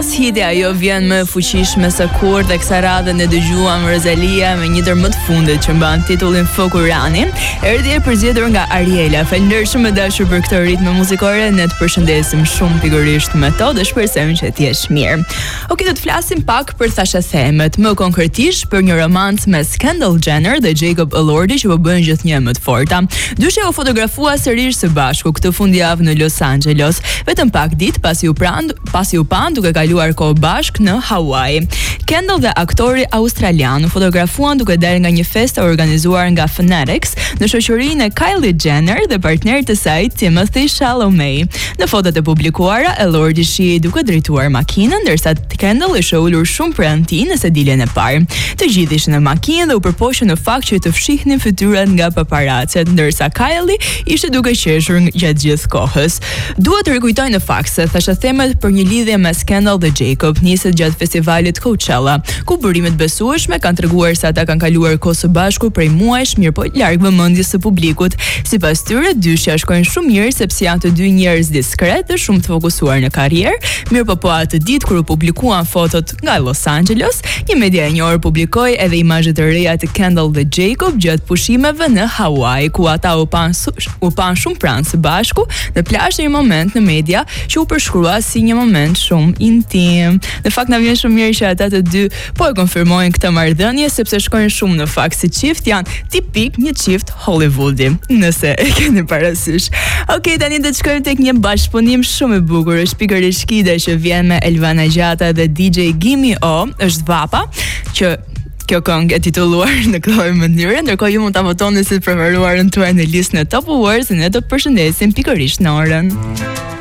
as hiti ajo vjen më fuqishme se kur dhe kësa radhe ne dëgjuam Rosalia me një ndër më të fundit që mban titullin Fokurani. Erdhi e përzgjedhur nga Ariela. Falëndershëm e dashur për këtë ritëm muzikore, ne të përshëndesim shumë pikërisht me to dhe shpresojmë që të jesh mirë. Okej, do të flasim pak për thashathemet, më konkretisht për një romancë mes Kendall Jenner dhe Jacob Elordi që po bëjnë gjithnjë më të forta. Dyshja u fotografua sërish së bashku këtë fundjavë në Los Angeles, vetëm pak ditë pasi u pan duke kaluar kohë bashkë në Hawaii. Kendall dhe aktori australian u fotografuan duke dalë nga një festë organizuar nga Fanatics në shoqërinë e Kylie Jenner dhe partnerit të saj Timothée Chalamet. Në fotot e publikuara, Elordi shihej duke drejtuar makinën, ndërsa Kendall ishte ulur shumë pranë tij në sedilen e parë. Të gjithë ishin në makinë dhe u përpoqën në fakt që të fshihnin fytyrat nga paparacet, ndërsa Kylie ishte duke qeshur gjatë gjithë kohës. Dua të rikujtoj në fakt se thashathemet për një lidhje mes Kendall dhe Jacob niset gjatë festivalit Coachella, ku burimet besueshme kanë treguar se ata kanë kaluar kohë së bashku prej muajsh, mirë po larg vëmendjes së publikut. Sipas tyre, dyshja shkojnë shumë mirë sepse janë të dy njerëz diskret dhe shumë të fokusuar në karrierë. Mirë po atë ditë kur u publikuan fotot nga Los Angeles, një media e njohur publikoi edhe imazhe të reja të Kendall dhe Jacob gjatë pushimeve në Hawaii, ku ata u pan shumë pranë së bashku në plazh në një moment në media që u përshkrua si një moment shumë intim. Në fakt na vjen shumë mirë që ata të dy po e konfirmojnë këtë marrëdhënie sepse shkojnë shumë në fakt si çift, janë tipik një çift Hollywoodi, nëse e keni parasysh. Okej, tani do të shkojmë tek një bashkëpunim shumë i bukur, është pikërisht Kide që vjen me Elvana Gjata dhe DJ Gimme O, është Vapa, që kjo këngë e titulluar në këtë mënyrë, ndërkohë ju mund ta votoni si të preferuarën tuaj në listën e Top Awards dhe ne do të përshëndesim pikërisht në orën.